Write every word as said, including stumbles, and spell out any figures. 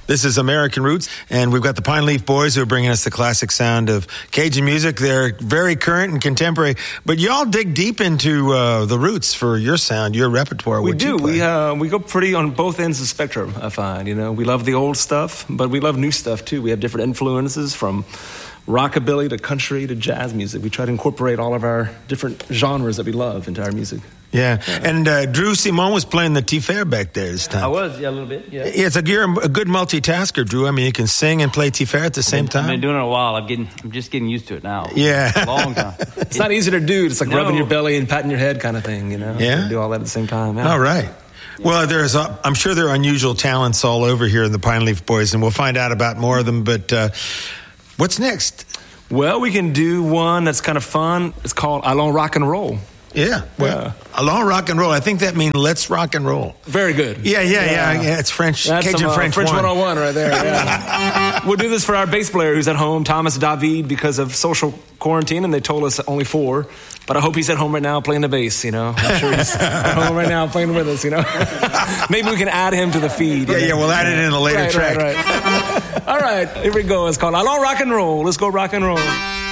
This is American Roots, and we've got the Pine Leaf Boys who are bringing us the classic sound of Cajun music. They're very current and contemporary, but y'all dig deep into uh, the roots for your sound, your repertoire. We what do. You play. We uh, we go pretty on both ends of the spectrum, I find. You know, we love the old stuff, but we love new stuff too. We have different influences from rockabilly to country to jazz music. We try to incorporate all of our different genres that we love into our music. Yeah, and uh, Drew Simon was playing the Tiferet back there this time. I was, yeah, a little bit, yeah. Yeah, it's a, you're a good multitasker, Drew. I mean, you can sing and play Tiferet at the same time. I've been doing it a while. I'm getting, I'm just getting used to it now. Yeah. It's a long time. It's not easy to do. It's like No. rubbing your belly and patting your head kind of thing, you know? Yeah. You do all that at the same time. Yeah. All right. Well, there's, uh, I'm sure there are unusual talents all over here in the Pine Leaf Boys, and we'll find out about more of them. But uh, what's next? Well, we can do one that's kind of fun. It's called Allons Rock and Roll. Yeah, well, Allons Rock and Roll. I think that means let's rock and roll. Very good. Yeah, yeah, yeah. yeah, yeah it's French, That's Cajun some, uh, French, French one. one oh one right there. Yeah. We'll do this for our bass player who's at home, Thomas David, because of social quarantine, and they told us only four. But I hope he's at home right now playing the bass, you know. I'm sure he's at home right now playing with us, you know. Maybe we can add him to the feed. Yeah, yeah, we'll add it in a later right, track. Right, right. All right, here we go. It's called Allons Rock and Roll. Let's go rock and roll.